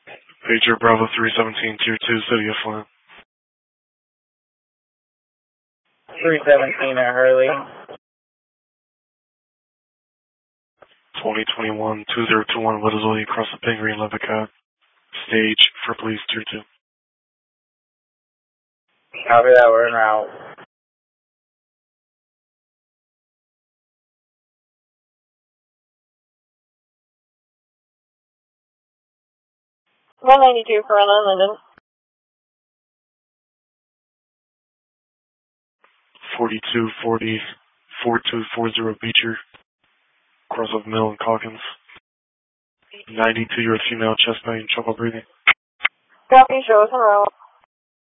Pager Bravo 317, Tier 2, City of Flint. 317 at Hurley. 2021-2021, Weddellsville, across the Pin Green, Lippincott. Stage for police, Tier 2. Copy that, we're en route. $192 for Linden. 4240, 4240 Beecher, cross of Mill and Calkins. 92-year-old female, chest pain, trouble breathing. Copy, show us en route.